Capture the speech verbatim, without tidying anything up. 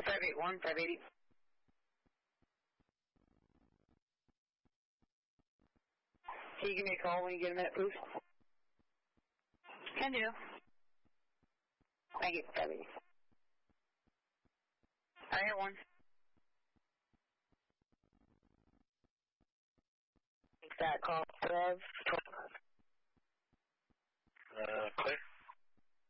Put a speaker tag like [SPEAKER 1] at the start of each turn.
[SPEAKER 1] five eight one, five eighty. Can you give me a call when you get a minute, please?
[SPEAKER 2] Can do.
[SPEAKER 1] Thank you, five eighty. I hear one. Take that call, twelve.
[SPEAKER 3] Uh, clear.